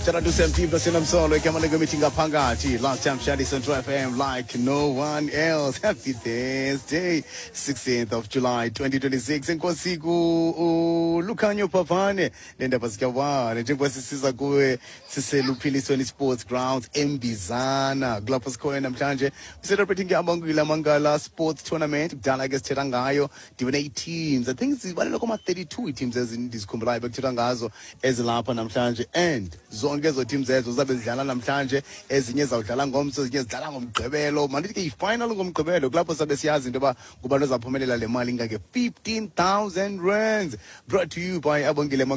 Shout out to Sam Team, that's in solo. Come on, go meeting up Pangati. Last time, Shadi Central FM like no one else. Happy Thursday, 16th of July, 2026. And Kwasiku, Lukanyo Papane. Nenda Pasikawa, and Jibwasisa Goe, Sise Lupili Sports Grounds, Mbizana, Glopus Coin and Tanje. Celebrating Gabangula Mangala Sports Tournament, Dalagas Terangayo, given 8 teams. I think it's 32 teams as in this Kumbai, but Terangazo, as Lapa Namtanje, and zonke ezo teams ezo zabe zidlala namhlanje ezinye zawudlala ngomso ezinye zidlala ngomgqibelo mandithi i-final ngomgqibelo kulapho sabe siyazi into yoba kubantu azaphumelela le mali ingake 15,000 rands, brought to you by Abongile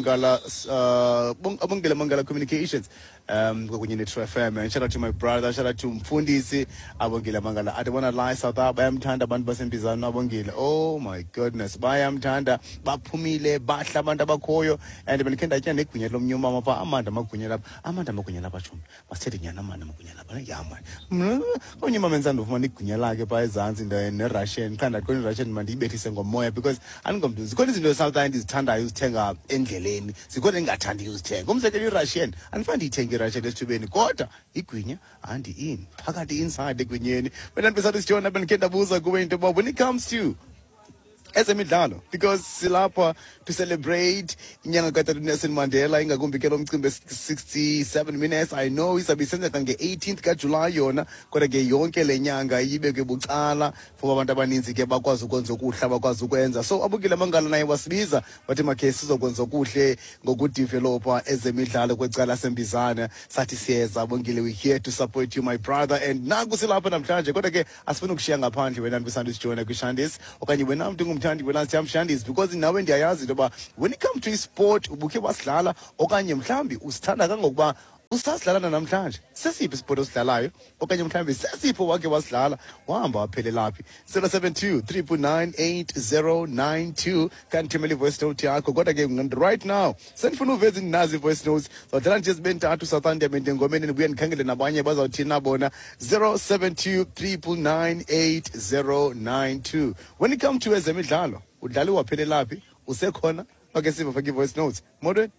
Mangala Communications kunye ne-True FM. And shout out to my brother, shout out to Mfundisi Abongile Mangala. I don't want to lie, South Africa bayamthanda abantu basembizana Abongile. Oh my goodness, bayamthanda, baphumile, bahla abantu abakhoyo, and benikhe ndatya negwinya lomnyuma mapha amanda amagwinya lapha chomi masithethe nyana amanda amagwinya lapha yama omnyuma menzanda ufumana igwinya lakhe phaa ezantsi ne-Russian qha ndaqona i-Russian mandiyibethise ngomoya because andingomntu zikhona izinto eSouth ndizithandayo uzithenga endleleni, zikhona endingathandiyo uzithenga. Umzekelo i-Russian andifane ndiyithenge i-Russian esithubeni kodwa igwinya andi-in phakathi inside egwinyeni. Wena ndibesathi sijona benikhe ndabuza kuwe into yoba when it comes to ezemidlalo, because silapha to celebrate inyanga kaTata Nelson Mandela ingakumbi ke lo mcimbi 67 minutes. I know izabe isenzeka nge-18th kaJuly yona, kodwa ke yonke le nyanga ibeke bucala for abantu abaninzi ke bakwazi ukwenza okuhle bakwazi ukwenza. So Abongile Mangala naye wasibiza wathi makhe sizokwenza okuhle ngokudevelopa ezemidlalo kwecala sembizana. Sathi siyeza Abongile, we here to support you my brother, and naku silapha namhlanje kodwa ke asifuna ukushiya ngaphandle wena ndibisanda sijoyina kwiShandis okanye wena mntu ngumthandi weNasiyamShandis, because nawe ndiyayazi into yoba when it comes to sport ubukhe wasidlala okanye mhlambi usithanda kangokuba usasidlala namhlanje. Sesiphi isport osidlalayo okanye mhlambi sesipho wake wasidlala wahamba waphelelaphi? 072-399-8092 kanti thumela ivoice note yakho. Kodwa ke right now sendifuna uveze nazi voice notes zodlala nje zibe ntathu South Africa ngomeni ndibuye ndikhangele nabanye bazawuthina bona. 072-399-8092. When it comes to ezemidlalo udlala waphelelaphi usekhona? Okay, siva fake voice notes modern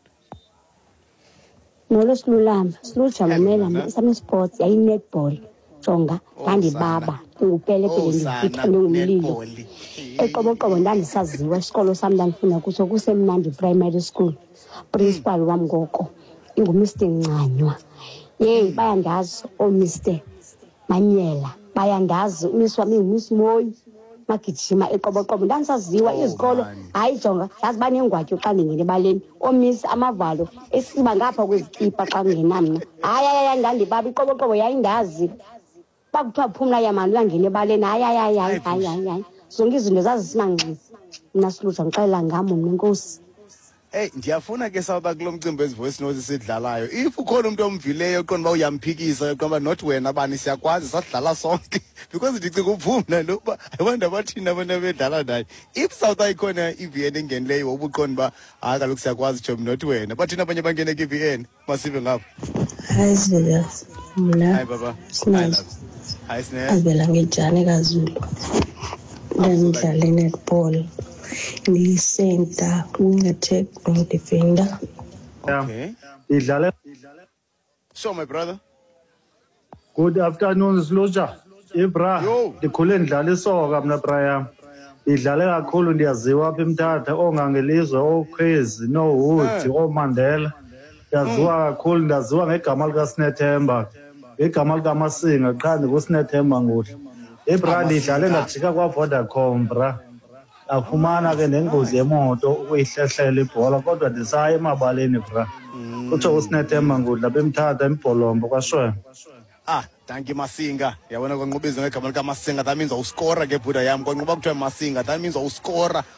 Nolo silulama silujalamela sami sports yayi netball jonga ndandibaba uphele ngithande umlilo eqoboqobo ndandisaziwa isikolo sami ndandifunda kuso kusemnandi primary school. Principal wami ngoko inguMr Ncanywa. Bayandazi Mr Manyela, bayandazi uMiss wami nguMiss Moyi magijima eqoboqobo ndandisaziwa izikolo hayi jonga yazi banengwatyo xa ndingene ebaleni Miss amavalo esiba ngapha kwezikipa xa kungenamna hayi ndandibaba iqoboqobo yayindazi bakuthiwa phumla yamani uyangena ebaleni hayi zonke izinto zazisimangxi nasiluza ngixelela ngam mna inkosi. Hey, ndiyafuna ke South kulo mcimbi wezivoice notes sidlalayo. If ukhona umuntu omvileyo qonda uba uyamphikisa qonda not wena bani siyakwazi sasidlala sonke because ndicinga uphumla loba abantu abathina abantu abedlala naye. If South ikhona iVN engenileyo ubuqonda ba kaloku siyakwazi job not wena bathina abanye bangene kwiVN masive ngapha. Hi Sibela. Hi baba. Hi Snell. Abela ngejane kaZulu. Ndidlala netball. Ni center, wing attack, no defender. Okay. So my brother. Good afternoon, Sloja. Ibra. Ndikhule ndidlala isoka mna Brian. Idlale kakhulu ndiyaziwa apha eMthatha ongangelizwe oCrazy no Hood oMandela. Ndiyaziwa kakhulu ndaziwa ngegama likaSnethemba. Igama likaMasinga qha ndikuSnethemba ngohle. Ibra ndidlale ndajika kwaVodacom bra. Afumana ke nengozi yemoto ukuyihlehlela ibhola kodwa ndisaya emabaleni bra. Utsho uSnethemba ngudla bemthatha eMbholombo kwaShwe. Thank you Masinga. Yabona kwanqubizwa ngegama likaMasinga, that means uscora ke bhuda yami kwanquba kuthiwa Masinga, that means uscora